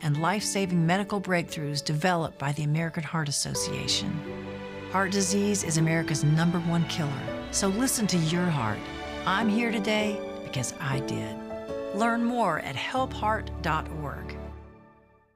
and life-saving medical breakthroughs developed by the American Heart Association. Heart disease is America's #1 killer, so listen to your heart. I'm here today because I did. Learn more at helpheart.org.